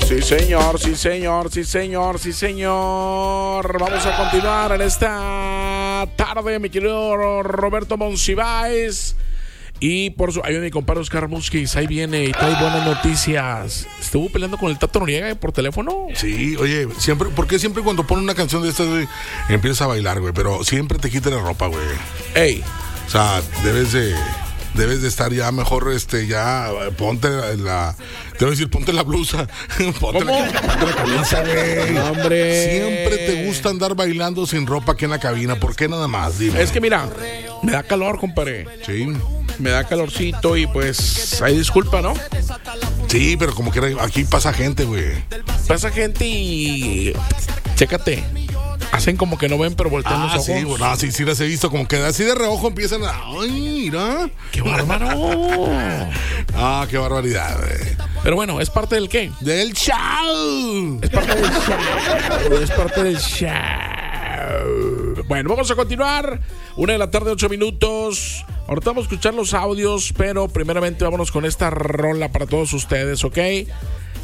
Sí, señor, sí, señor, sí, señor, sí, señor. Vamos a continuar en esta tarde, mi querido Roberto Monsiváis. Y por su... Ahí viene mi compadre Oscar Musquiz, ahí viene y trae buenas noticias. ¿Estuvo peleando con el Tato Noriega por teléfono? Sí, oye, siempre, ¿por qué siempre cuando ponen una canción de estas, güey, empiezas a bailar, güey? Pero siempre te quita la ropa, güey. Ey. O sea, debes de estar ya mejor, ya, ponte la te voy a decir, ponte la blusa, ponte la camisa, güey. No, hombre. Siempre te gusta andar bailando sin ropa aquí en la cabina, ¿por qué nada más? Dime. Es que mira, me da calor, compadre. Sí. Me da calorcito y pues, ahí disculpa, ¿no? Sí, pero como que aquí pasa gente, güey. Pasa gente y... Chécate. Hacen como que no ven, pero voltean los ojos. Sí, bueno, sí las he visto. Como que así de reojo empiezan a... ¡Ay, mira! ¡Qué bárbaro! ¡Qué barbaridad, güey! Pero bueno, ¿es parte del qué? ¡Del show! Es parte del show. Es parte del show. Bueno, vamos a continuar. 1:08 p.m. Ahorita vamos a escuchar los audios, pero primeramente vámonos con esta rola para todos ustedes, ¿ok?